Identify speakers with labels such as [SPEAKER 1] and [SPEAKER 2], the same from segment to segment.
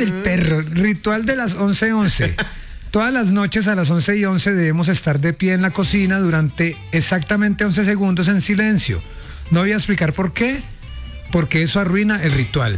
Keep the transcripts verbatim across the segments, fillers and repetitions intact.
[SPEAKER 1] del perro. Ritual de las once once. Todas las noches a las once y once debemos estar de pie en la cocina durante exactamente once segundos en silencio. No voy a explicar por qué, porque eso arruina el ritual.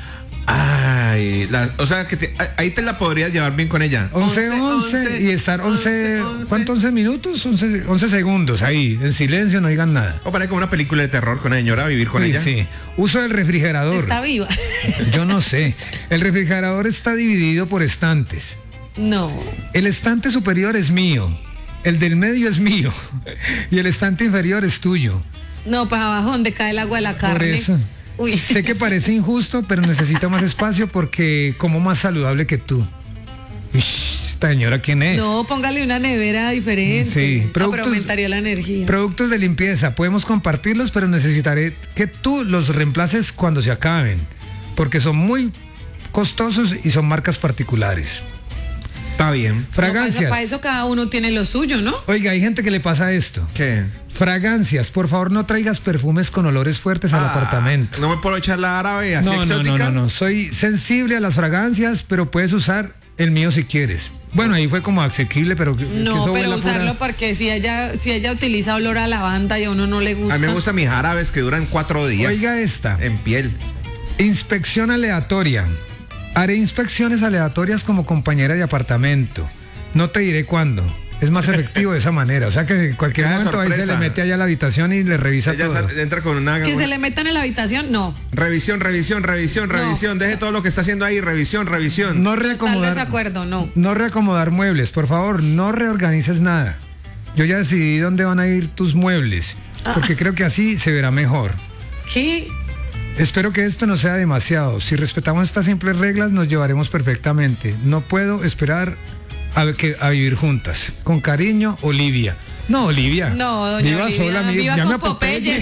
[SPEAKER 2] Ay, la, o sea, que te, ahí te la podrías llevar bien con ella.
[SPEAKER 1] once once y estar once, ¿cuánto? once minutos, once, once segundos ahí, en silencio, no digan nada.
[SPEAKER 2] O para como una película de terror con la señora, vivir con
[SPEAKER 1] sí,
[SPEAKER 2] ella.
[SPEAKER 1] Sí, uso del refrigerador.
[SPEAKER 3] Está viva.
[SPEAKER 1] Yo no sé. El refrigerador está dividido por estantes.
[SPEAKER 3] No.
[SPEAKER 1] El estante superior es mío, el del medio es mío y el estante inferior es tuyo.
[SPEAKER 3] No, pues abajo donde cae el agua de la carne.
[SPEAKER 1] Por eso.
[SPEAKER 3] Uy.
[SPEAKER 1] Sé que parece injusto, pero necesito más espacio porque como más saludable que tú. Uish, esta señora, ¿quién es?
[SPEAKER 3] No, póngale una nevera diferente.
[SPEAKER 1] Sí,
[SPEAKER 3] productos, no, pero aumentaría la energía.
[SPEAKER 1] Productos de limpieza, podemos compartirlos, pero necesitaré que tú los reemplaces cuando se acaben, porque son muy costosos y son marcas particulares.
[SPEAKER 2] Está bien.
[SPEAKER 1] Fragancias.
[SPEAKER 3] No, para, eso, para eso cada uno tiene lo suyo, ¿no?
[SPEAKER 1] Oiga, hay gente que le pasa esto.
[SPEAKER 2] ¿Qué?
[SPEAKER 1] Fragancias, por favor no traigas perfumes con olores fuertes al
[SPEAKER 2] Ah,
[SPEAKER 1] apartamento.
[SPEAKER 2] No me puedo echar la árabe así
[SPEAKER 1] No, no,
[SPEAKER 2] exótica.
[SPEAKER 1] no, no, no, soy sensible a las fragancias, pero puedes usar el mío si quieres. Bueno, ahí fue como asequible, pero...
[SPEAKER 3] No,
[SPEAKER 1] que
[SPEAKER 3] pero usarlo
[SPEAKER 1] pura...
[SPEAKER 3] porque si ella, si ella utiliza olor a lavanda y a uno no le gusta.
[SPEAKER 2] A mí me gustan mis árabes que duran cuatro días.
[SPEAKER 1] Oiga esta.
[SPEAKER 2] En piel.
[SPEAKER 1] Inspección aleatoria. Haré inspecciones aleatorias como compañera de apartamento. No te diré cuándo. Es más efectivo de esa manera. O sea que en cualquier
[SPEAKER 2] Cada
[SPEAKER 1] momento
[SPEAKER 2] sorpresa.
[SPEAKER 1] ahí se le mete allá a la habitación y le revisa
[SPEAKER 2] Ella
[SPEAKER 1] todo.
[SPEAKER 2] sal- entra con una...
[SPEAKER 3] Que
[SPEAKER 2] una-
[SPEAKER 3] se le metan en la habitación, no.
[SPEAKER 2] Revisión, revisión, revisión,
[SPEAKER 3] No.
[SPEAKER 2] revisión. Deje todo lo que está haciendo ahí. Revisión, revisión.
[SPEAKER 1] No
[SPEAKER 3] Tal
[SPEAKER 1] reacomodar.
[SPEAKER 3] desacuerdo, no.
[SPEAKER 1] No reacomodar muebles, por favor, no reorganices nada. Yo ya decidí dónde van a ir tus muebles, porque creo que así se verá mejor.
[SPEAKER 3] ¿Qué?
[SPEAKER 1] Espero que esto no sea demasiado. Si respetamos estas simples reglas, nos llevaremos perfectamente. No puedo esperar a, que, a vivir juntas. Con cariño, Olivia. No, Olivia.
[SPEAKER 3] No, doña
[SPEAKER 1] Viva
[SPEAKER 3] Olivia,
[SPEAKER 1] sola, mi-
[SPEAKER 3] viva
[SPEAKER 1] llame
[SPEAKER 3] con
[SPEAKER 1] a Popeye.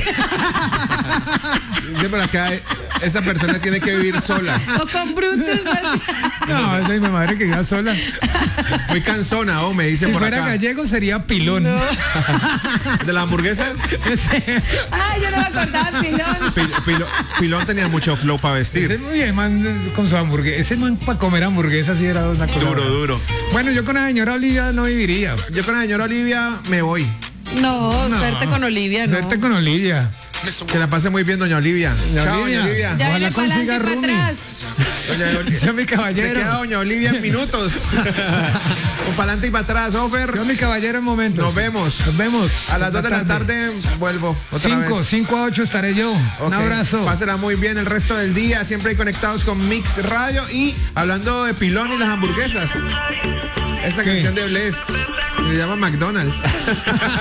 [SPEAKER 2] Dice por acá, esa persona tiene que vivir sola.
[SPEAKER 3] O con Brutus.
[SPEAKER 1] No, esa es mi madre que viva sola.
[SPEAKER 2] Muy cansona, oh, me dice
[SPEAKER 1] Si
[SPEAKER 2] por
[SPEAKER 1] fuera
[SPEAKER 2] acá.
[SPEAKER 1] gallego sería pilón.
[SPEAKER 3] No.
[SPEAKER 2] ¿De la hamburguesa?
[SPEAKER 3] Ay, yo no me acordaba, pilón.
[SPEAKER 2] Pil- Pilo- Pilón tenía mucho flow para
[SPEAKER 1] Ese
[SPEAKER 2] vestir.
[SPEAKER 1] muy bien, man, con su hamburguesa. Ese man para comer hamburguesas sí era una cosa.
[SPEAKER 2] Duro, duro.
[SPEAKER 1] Bueno, yo con la señora Olivia no viviría.
[SPEAKER 2] Yo con la señora Olivia me voy.
[SPEAKER 3] No,
[SPEAKER 1] No.
[SPEAKER 3] suerte con Olivia, no.
[SPEAKER 1] Verte con Olivia.
[SPEAKER 2] Que la pase muy bien, doña Olivia.
[SPEAKER 1] Doña
[SPEAKER 2] Chao,
[SPEAKER 1] Olivia.
[SPEAKER 2] doña Olivia.
[SPEAKER 3] Ya
[SPEAKER 1] Ojalá
[SPEAKER 3] viene para
[SPEAKER 1] consiga
[SPEAKER 3] adelante y para
[SPEAKER 1] roomie.
[SPEAKER 3] atrás.
[SPEAKER 2] Doña Olivia.
[SPEAKER 1] Ese es mi
[SPEAKER 2] Se
[SPEAKER 1] caballero.
[SPEAKER 2] queda doña Olivia en minutos. Un para adelante y para atrás, Ofer.
[SPEAKER 1] Soy mi caballero en momentos.
[SPEAKER 2] Nos vemos.
[SPEAKER 1] Nos vemos.
[SPEAKER 2] A las dos de la tarde vuelvo otra
[SPEAKER 1] cinco,
[SPEAKER 2] vez.
[SPEAKER 1] cinco a ocho estaré yo. Un
[SPEAKER 2] Ok.
[SPEAKER 1] abrazo.
[SPEAKER 2] Pásela muy bien el resto del día. Siempre ahí conectados con Mix Radio. Y hablando de Pilón y las hamburguesas. Esta
[SPEAKER 1] ¿Qué?
[SPEAKER 2] canción de Bless se llama McDonald's.